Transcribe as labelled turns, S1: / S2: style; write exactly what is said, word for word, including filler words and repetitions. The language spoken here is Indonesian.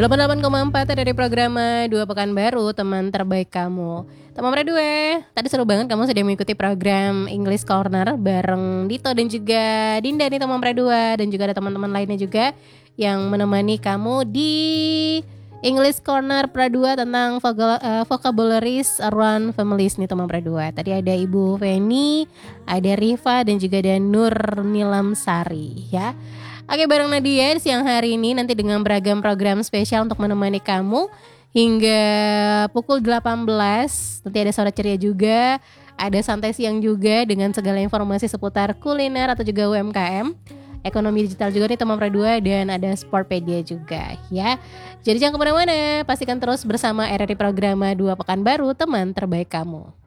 S1: delapan puluh delapan koma empat dari program Dua Pekanbaru, teman terbaik kamu. Teman Redue, tadi seru banget kamu sudah mengikuti program English Corner bareng Dito dan juga Dinda nih teman Redue. Dan juga ada teman-teman lainnya juga yang menemani kamu di English Corner Pradua tentang uh, vocabularies around families nih teman Pradua. Tadi ada Ibu Feni, ada Riva dan juga ada Nur Nilam Sari ya. Oke, bareng Nadia siang hari ini nanti dengan beragam program spesial untuk menemani kamu hingga pukul delapan belas. Nanti ada Sore Ceria juga, ada Santai Siang juga dengan segala informasi seputar kuliner atau juga U M K M. Ekonomi digital juga nih teman Pradua dan ada Sportpedia juga ya. Jadi jangan kemana-mana, pastikan terus bersama R R I Program Dua Pekanbaru, teman terbaik kamu.